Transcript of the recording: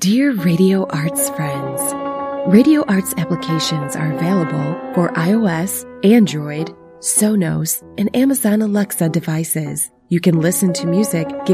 Dear Radio Arts friends, Radio Arts applications are available for iOS, Android, Sonos, and Amazon Alexa devices. You can listen to music